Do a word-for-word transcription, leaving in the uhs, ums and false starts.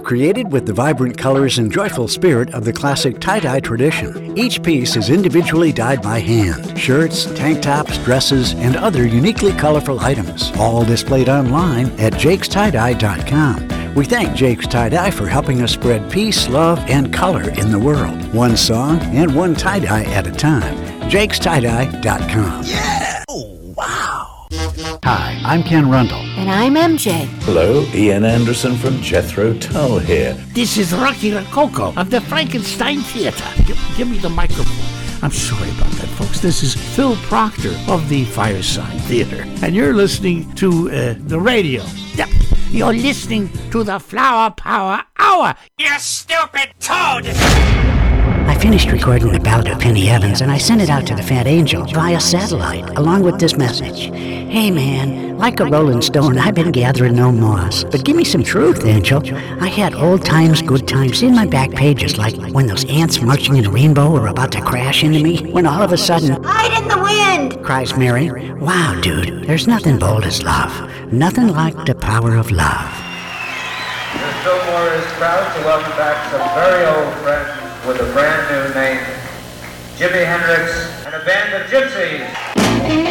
created with the vibrant colors and joyful spirit of the classic tie-dye tradition. Each piece is individually dyed by hand. Shirts, tank tops, dresses, and other uniquely colorful items, all displayed online at jakes tie dye dot com. We thank Jake's Tie-Dye for helping us spread peace, love, and color in the world. One song and one tie-dye at a time. jakes tie dye dot com. Yeah! Oh, wow! Hi, I'm Ken Rundle. And I'm M J. Hello, Ian Anderson from Jethro Tull here. This is Rocky Rococo of the Frankenstein Theater. Give, give me the microphone. I'm sorry about that, folks. This is Phil Proctor of the Fireside Theater. And you're listening to uh, the radio. Yep. You're listening to the Flower Power Hour. You stupid toad! I finished recording the ballad of Penny Evans, and I sent it out to the Fat Angel via satellite, along with this message. Hey man, like a rolling stone, I've been gathering no moss. But give me some truth, Angel. I had old times, good times in my back pages, like when those ants marching in a rainbow were about to crash into me, when all of a sudden, hide in the wind, cries Mary. Wow, dude, there's nothing bold as love. Nothing like the power of love. Fillmore is proud to welcome back some very old friends with a brand new name, Jimi Hendrix and a band of gypsies.